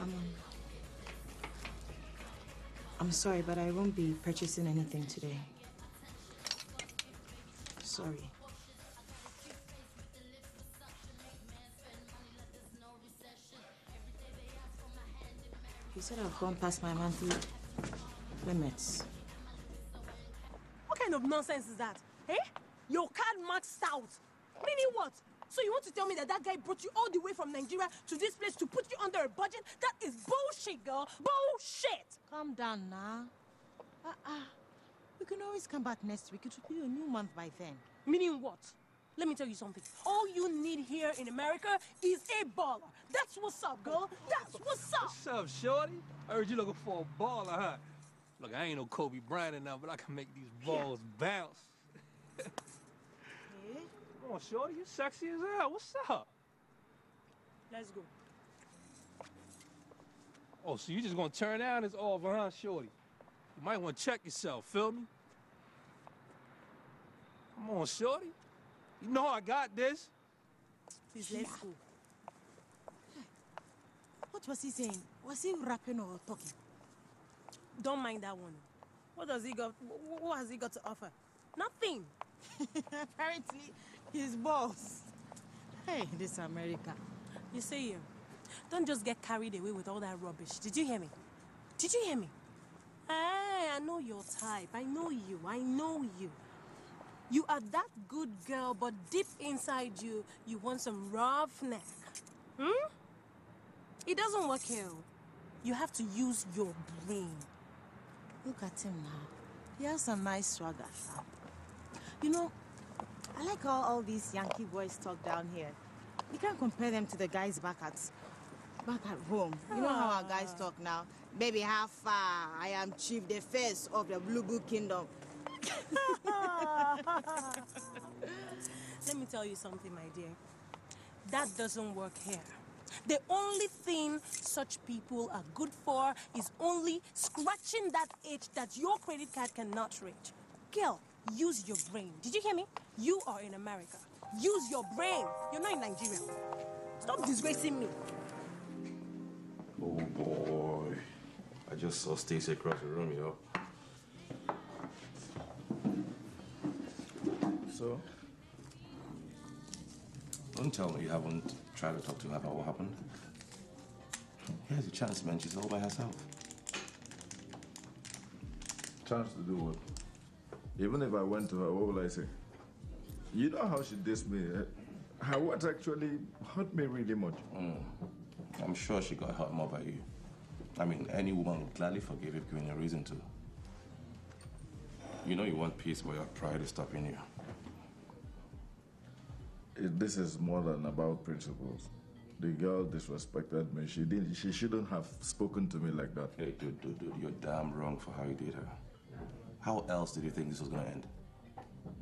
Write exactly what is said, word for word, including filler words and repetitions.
Um, I'm sorry, but I won't be purchasing anything today. Sorry. You said I've gone past my monthly limits. What kind of nonsense is that? Eh? Your card maxed out. Meaning what? So you want to tell me that that guy brought you all the way from Nigeria to this place to put you under a budget? That is bullshit, girl. Bullshit! Calm down now. Uh-uh. We can always come back next week. It will be a new month by then. Meaning what? Let me tell you something. All you need here in America is a baller. That's what's up, girl. That's what's up. What's up, shorty? I heard you looking for a baller, huh? Look, I ain't no Kobe Bryant enough, but I can make these balls yeah. bounce. Hey? Come on, shorty, you sexy as hell. What's up? Let's go. Oh, so you just gonna turn down this offer, huh, shorty? You might want to check yourself, feel me? Come on, shorty. You know I got this. Please, let's yeah. go. What was he saying? Was he rapping or talking? Don't mind that one. What does he got? What has he got to offer? Nothing. Apparently, he's boss. Hey, this America. You see, don't just get carried away with all that rubbish. Did you hear me? Did you hear me? Hey, I know your type. I know you. I know you. You are that good girl, but deep inside you, you want some roughneck. Hmm? It doesn't work here. You have to use your brain. Look at him now. He has some nice swagger. You know, I like how all these Yankee boys talk down here. You can't compare them to the guys back at back at home. You know how our guys talk now? Baby, how far? I am chief the face of the Blue Book Kingdom. Let me tell you something, my dear. That doesn't work here. The only thing such people are good for is only scratching that itch that your credit card cannot reach. Girl, use your brain. Did you hear me? You are in America. Use your brain. You're not in Nigeria. Stop disgracing me. Oh boy. I just saw Stacey across the room, yo. So? Don't tell me you haven't tried to talk to her about what happened. Here's a chance, man. She's all by herself. Chance to do what? Even if I went to her, what will I say? You know how she dissed me. Her words actually hurt me really much. Mm. I'm sure she got hurt more by you. I mean, any woman would gladly forgive if given a reason to. You know you want peace, but your pride is stopping you. It, this is more than about principles. The girl disrespected me. She didn't. She shouldn't have spoken to me like that. Hey, dude, dude, dude, you're damn wrong for how you did her. How else did you think this was gonna end?